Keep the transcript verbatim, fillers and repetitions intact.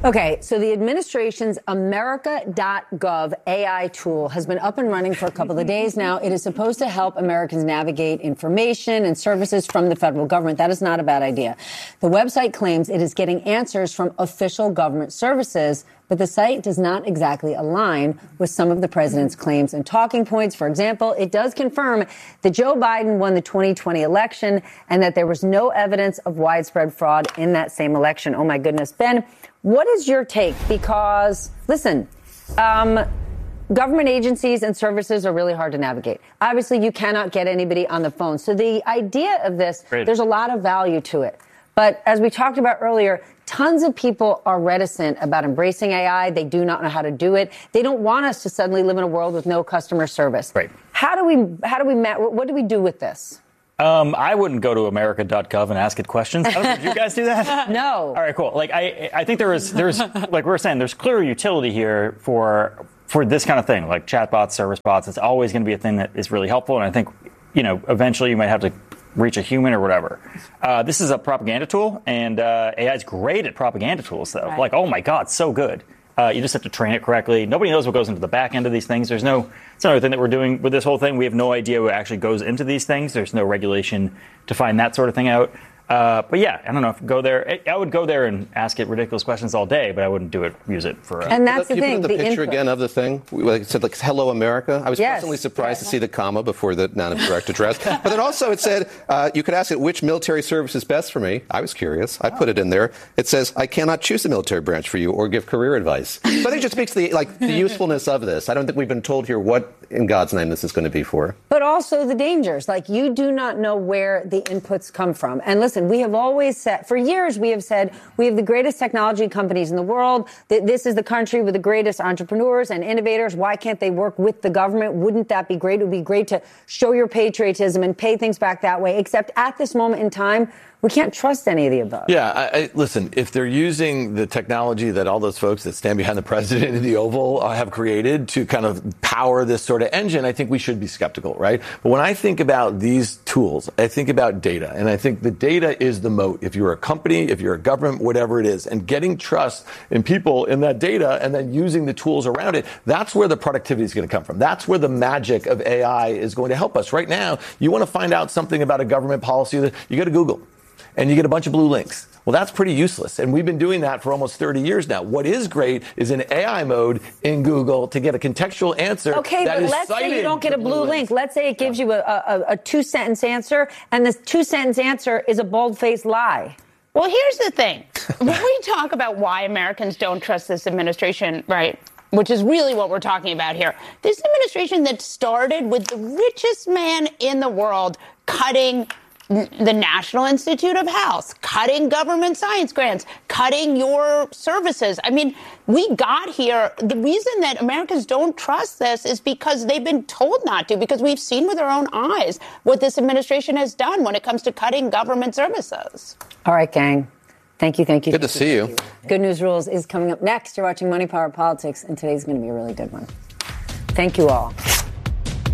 Okay, so the administration's America dot gov A I tool has been up and running for a couple of days now. It is supposed to help Americans navigate information and services from the federal government. That is not a bad idea. The website claims it is getting answers from official government services, but the site does not exactly align with some of the president's claims and talking points. For example, it does confirm that Joe Biden won the twenty twenty election and that there was no evidence of widespread fraud in that same election. Oh, my goodness. Ben, what is your take? Because, listen, um, government agencies and services are really hard to navigate. Obviously, you cannot get anybody on the phone. So the idea of this, Great. There's a lot of value to it. But as we talked about earlier, tons of people are reticent about embracing A I. They do not know how to do it. They don't want us to suddenly live in a world with no customer service. Right. How do we, how do we, what do we do with this? Um, I wouldn't go to America dot gov and ask it questions. I don't know, did you guys do that? No. All right, cool. Like, I, I think there is, there's, like we were saying, there's clear utility here for, for this kind of thing, like chatbots, service bots. It's always going to be a thing that is really helpful. And I think, you know, eventually you might have to reach a human or whatever. Uh, this is a propaganda tool, and uh, A I is great at propaganda tools, though. Right. Like, oh my God, so good. Uh, you just have to train it correctly. Nobody knows what goes into the back end of these things. There's no, it's another thing that we're doing with this whole thing. We have no idea what actually goes into these things. There's no regulation to find that sort of thing out. Uh, but yeah, I don't know if go there. I would go there and ask it ridiculous questions all day, but I wouldn't do it, use it for. Uh, and that's the you thing. Put the, the picture input. Again of the thing. Like it said, like "Hello America." I was yes. pleasantly surprised yeah. to see the comma before the non-direct address. But then also it said uh, you could ask it which military service is best for me. I was curious. I put it in there. It says I cannot choose the military branch for you or give career advice. So I think it just speaks to the like the usefulness of this. I don't think we've been told here what in God's name this is going to be for. But also the dangers. Like you do not know where the inputs come from. And listen, we have always said, for years, we have said we have the greatest technology companies in the world. That this is the country with the greatest entrepreneurs and innovators. Why can't they work with the government? Wouldn't that be great? It would be great to show your patriotism and pay things back that way. Except at this moment in time, we can't trust any of the above. Yeah, I, I, listen, if they're using the technology that all those folks that stand behind the president in the Oval uh, have created to kind of power this sort of engine, I think we should be skeptical, right? But when I think about these tools, I think about data. And I think the data is the moat. If you're a company, if you're a government, whatever it is, and getting trust in people in that data and then using the tools around it, that's where the productivity is going to come from. That's where the magic of A I is going to help us. Right now, you want to find out something about a government policy, that you go to Google. And you get a bunch of blue links. Well, that's pretty useless. And we've been doing that for almost thirty years now. What is great is in A I mode in Google to get a contextual answer. Okay, that but is let's say you don't get a blue, blue link. links. Let's say it gives yeah. you a, a, a two-sentence answer, and this two-sentence answer is a bold-faced lie. Well, here's the thing. When we talk about why Americans don't trust this administration, right, which is really what we're talking about here, this administration that started with the richest man in the world cutting the National Institute of Health, cutting government science grants, cutting your services. I mean, we got here. The reason that Americans don't trust this is because they've been told not to, because we've seen with our own eyes what this administration has done when it comes to cutting government services. All right, gang. Thank you, thank you. Good thank to see you. you. Good News Rules is coming up next. You're watching Money, Power, Politics, and today's going to be a really good one. Thank you all.